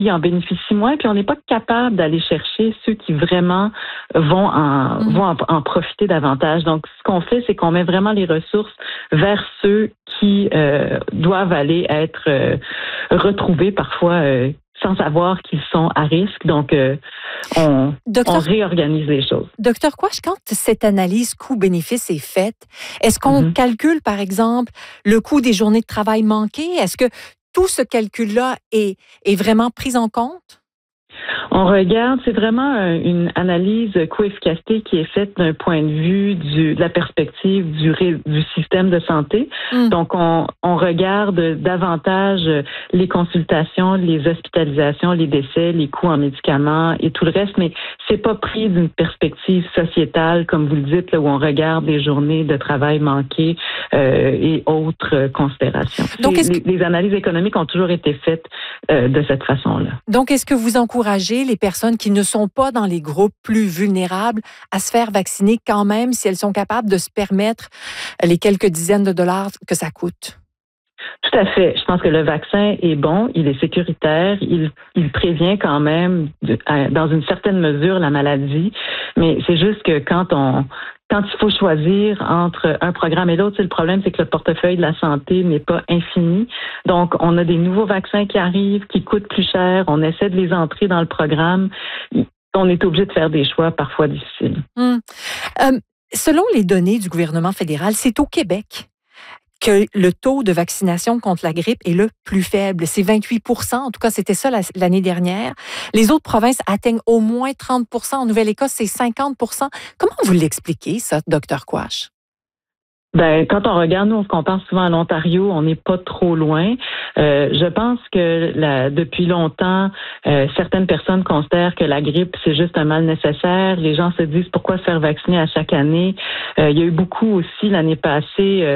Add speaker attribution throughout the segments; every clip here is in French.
Speaker 1: en bénéficient moins, puis on n'est pas capable d'aller chercher ceux qui vraiment vont en profiter davantage. Donc, ce qu'on fait, c'est qu'on met vraiment les ressources vers ceux qui doivent aller être retrouvés parfois sans savoir qu'ils sont à risque. Donc, on réorganise les choses.
Speaker 2: Docteur Quach, quand cette analyse coût-bénéfice est faite, est-ce qu'on calcule, par exemple, le coût des journées de travail manquées? Est-ce que tout ce calcul-là est vraiment pris en compte?
Speaker 1: On regarde, c'est vraiment une analyse coût-efficacité qui est faite d'un point de vue de la perspective du système de santé. Donc, on regarde davantage les consultations, les hospitalisations, les décès, les coûts en médicaments et tout le reste, mais c'est pas pris d'une perspective sociétale, comme vous le dites, là, où on regarde les journées de travail manquées et autres considérations.
Speaker 2: Donc,
Speaker 1: les analyses économiques ont toujours été faites de cette façon-là.
Speaker 2: Donc, est-ce que vous encouragez les personnes qui ne sont pas dans les groupes plus vulnérables à se faire vacciner quand même si elles sont capables de se permettre les quelques dizaines de dollars que ça coûte?
Speaker 1: Tout à fait. Je pense que le vaccin est bon, il est sécuritaire, il prévient quand même dans une certaine mesure la maladie, mais c'est juste que quand il faut choisir entre un programme et l'autre, le problème, c'est que le portefeuille de la santé n'est pas infini. Donc, on a des nouveaux vaccins qui arrivent, qui coûtent plus cher. On essaie de les entrer dans le programme. On est obligé de faire des choix parfois difficiles.
Speaker 2: Selon les données du gouvernement fédéral, c'est au Québec que le taux de vaccination contre la grippe est le plus faible. C'est 28 %. En tout cas, c'était ça l'année dernière. Les autres provinces atteignent au moins 30 %. En Nouvelle-Écosse, c'est 50 %. Comment vous l'expliquez, ça, Dr. Quach?
Speaker 1: Ben, quand on regarde, nous, on se compare souvent à l'Ontario, on n'est pas trop loin. Je pense que depuis longtemps, certaines personnes considèrent que la grippe, c'est juste un mal nécessaire. Les gens se disent pourquoi se faire vacciner à chaque année. Il y a eu beaucoup aussi l'année passée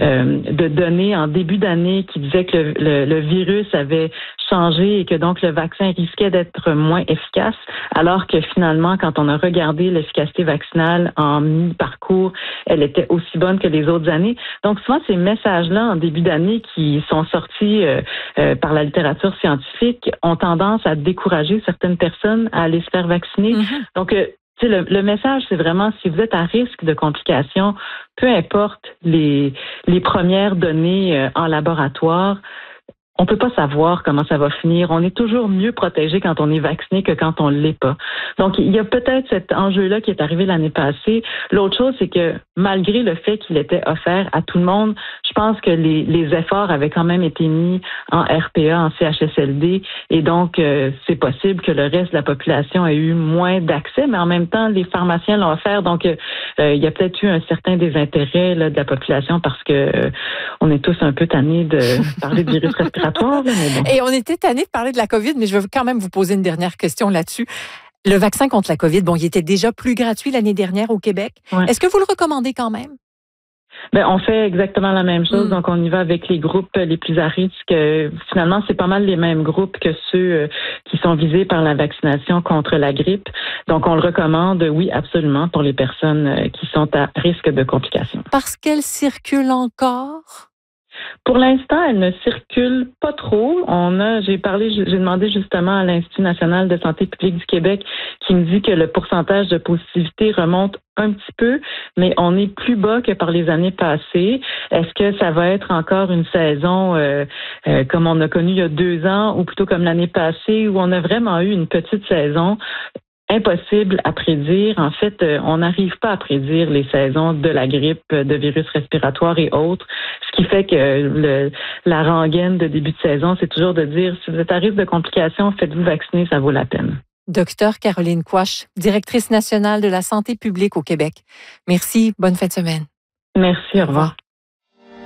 Speaker 1: de données en début d'année qui disaient que le virus avait changé et que donc le vaccin risquait d'être moins efficace, alors que finalement, quand on a regardé l'efficacité vaccinale en mi-parcours, elle était aussi bonne que les autres années. Donc souvent, ces messages-là en début d'année qui sont sortis par la littérature scientifique ont tendance à décourager certaines personnes à aller se faire vacciner. Donc, le message, c'est vraiment si vous êtes à risque de complications, peu importe les premières données en laboratoire, on peut pas savoir comment ça va finir. On est toujours mieux protégé quand on est vacciné que quand on l'est pas. Donc, il y a peut-être cet enjeu-là qui est arrivé l'année passée. L'autre chose, c'est que malgré le fait qu'il était offert à tout le monde, je pense que les efforts avaient quand même été mis en RPA, en CHSLD, et donc c'est possible que le reste de la population ait eu moins d'accès, mais en même temps, les pharmaciens l'ont offert. Donc, il y a peut-être eu un certain désintérêt là, de la population parce que on est tous un peu tannés de parler de virus respiratoire.
Speaker 2: Et on était tannés de parler de la COVID, mais je veux quand même vous poser une dernière question là-dessus. Le vaccin contre la COVID, bon, il était déjà plus gratuit l'année dernière au Québec. Ouais. Est-ce que vous le recommandez quand même?
Speaker 1: Ben, on fait exactement la même chose. Donc, on y va avec les groupes les plus à risque. Finalement, c'est pas mal les mêmes groupes que ceux qui sont visés par la vaccination contre la grippe. Donc, on le recommande, oui, absolument, pour les personnes qui sont à risque de complications.
Speaker 2: Parce qu'elles circulent encore?
Speaker 1: Pour l'instant, elle ne circule pas trop. J'ai demandé justement à l'Institut national de santé publique du Québec qui me dit que le pourcentage de positivité remonte un petit peu, mais on est plus bas que par les années passées. Est-ce que ça va être encore une saison comme on a connu il y a 2 ans ou plutôt comme l'année passée où on a vraiment eu une petite saison? Impossible à prédire. En fait, on n'arrive pas à prédire les saisons de la grippe, de virus respiratoires et autres. Ce qui fait que la rengaine de début de saison, c'est toujours de dire, si vous êtes à risque de complications, faites-vous vacciner, ça vaut la peine.
Speaker 2: Docteur Caroline Quach, directrice nationale de la santé publique au Québec. Merci, bonne fin de semaine.
Speaker 1: Merci, au revoir.